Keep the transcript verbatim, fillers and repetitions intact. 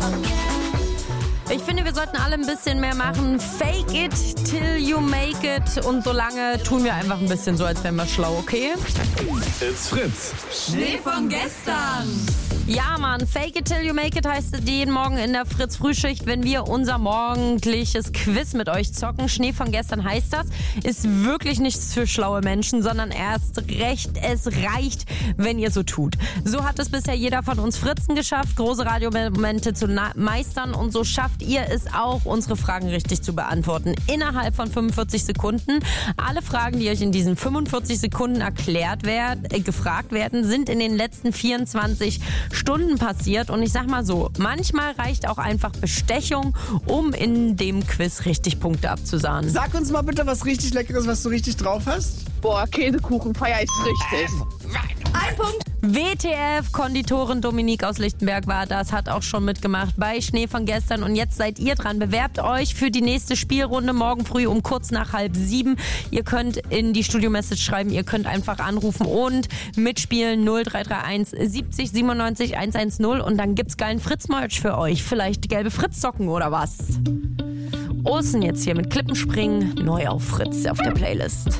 Ich finde, wir sollten alle ein bisschen mehr machen. Fake it till you make it. Und solange tun wir einfach ein bisschen so, als wären wir schlau, okay? It's Fritz. Schnee von gestern. Ja, Mann, fake it till you make it heißt es jeden Morgen in der Fritz-Frühschicht, wenn wir unser morgendliches Quiz mit euch zocken. Schnee von gestern heißt das. Ist wirklich nichts für schlaue Menschen, sondern erst recht, es reicht, wenn ihr so tut. So hat es bisher jeder von uns Fritzen geschafft, große Radiomomente zu meistern, und so schafft ihr es auch, unsere Fragen richtig zu beantworten. Innerhalb von fünfundvierzig Sekunden. Alle Fragen, die euch in diesen fünfundvierzig Sekunden erklärt werden, äh, gefragt werden, sind in den letzten vierundzwanzig Stunden passiert. Und ich sag mal so, manchmal reicht auch einfach Bestechung, um in dem Quiz richtig Punkte abzusahnen. Sag uns mal bitte was richtig Leckeres, was du richtig drauf hast. Boah, Käsekuchen feier ich richtig. Ein Punkt. W T F, Konditorin Dominique aus Lichtenberg war das, hat auch schon mitgemacht bei Schnee von gestern. Und jetzt seid ihr dran. Bewerbt euch für die nächste Spielrunde morgen früh um kurz nach halb sieben. Ihr könnt in die Studio-Message schreiben, ihr könnt einfach anrufen und mitspielen null drei drei eins siebzig siebenundneunzig hundertzehn. Und dann gibt's geilen Fritz-Merch für euch. Vielleicht gelbe Fritz-Socken oder was. Olsen jetzt hier mit Klippenspringen, neu auf Fritz auf der Playlist.